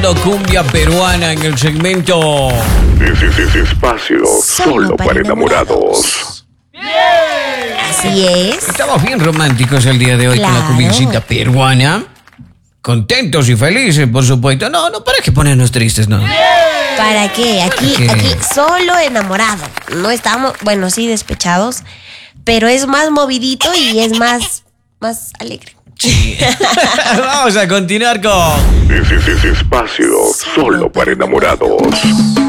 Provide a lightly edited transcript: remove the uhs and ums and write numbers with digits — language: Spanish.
Cumbia peruana en el segmento. Espacio solo para enamorados. Así es. Estamos bien románticos el día de hoy con la Claro. cumbiacita peruana. Contentos y felices, por supuesto. No, para qué ponernos tristes, no. ¿Para qué? Aquí ¿Qué? solo enamorado. No estamos, bueno, sí despechados, pero es más movidito y es más alegre. Sí. Vamos a continuar con... Espacio solo para enamorados.